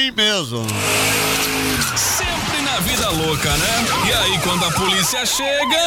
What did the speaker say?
assim mesmo. Sempre na vida louca, né? E aí, quando a polícia chega...